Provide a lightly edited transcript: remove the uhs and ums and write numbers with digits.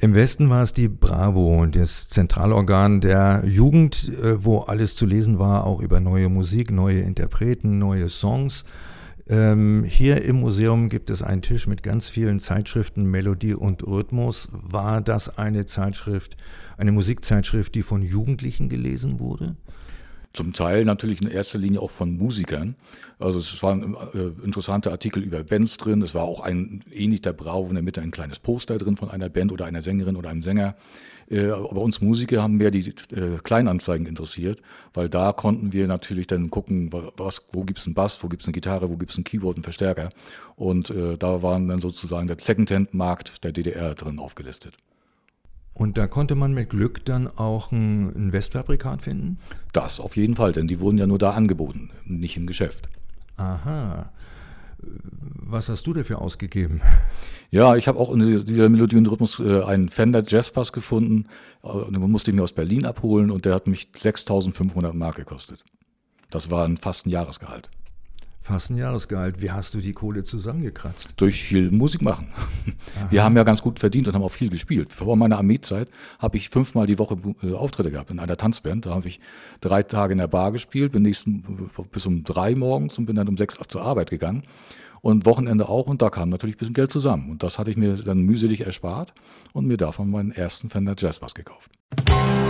Im Westen war es die Bravo, das Zentralorgan der Jugend, wo alles zu lesen war, auch über neue Musik, neue Interpreten, neue Songs. Hier im Museum gibt es einen Tisch mit ganz vielen Zeitschriften, Melodie und Rhythmus. War das eine Zeitschrift, eine Musikzeitschrift, die von Jugendlichen gelesen wurde? Zum Teil natürlich in erster Linie auch von Musikern. Also es waren interessante Artikel über Bands drin. Es war auch ähnlich der Bravo in der Mitte ein kleines Poster drin von einer Band oder einer Sängerin oder einem Sänger. Aber uns Musiker haben mehr die Kleinanzeigen interessiert, weil da konnten wir natürlich dann gucken, wo gibt's einen Bass, wo gibt's eine Gitarre, wo gibt's ein Keyboard, einen Verstärker. Und da waren dann sozusagen der Secondhand-Markt der DDR drin aufgelistet. Und da konnte man mit Glück dann auch ein Westfabrikat finden? Das auf jeden Fall, denn die wurden ja nur da angeboten, nicht im Geschäft. Aha. Was hast du dafür ausgegeben? Ja, ich habe auch in dieser Melodie und Rhythmus einen Fender Jazzbass gefunden. Den musste ich mir aus Berlin abholen und der hat mich 6.500 Mark gekostet. Das war fast ein Jahresgehalt. Fast ein Jahresgehalt. Wie hast du die Kohle zusammengekratzt? Durch viel Musik machen. Wir haben ja ganz gut verdient und haben auch viel gespielt. Vor meiner Armeezeit habe ich 5-mal die Woche Auftritte gehabt in einer Tanzband. Da habe ich 3 Tage in der Bar gespielt, bin bis um 3 morgens und bin dann um 6 zur Arbeit gegangen. Und Wochenende auch, und da kam natürlich ein bisschen Geld zusammen. Und das hatte ich mir dann mühselig erspart und mir davon meinen ersten Fender Jazzbass gekauft.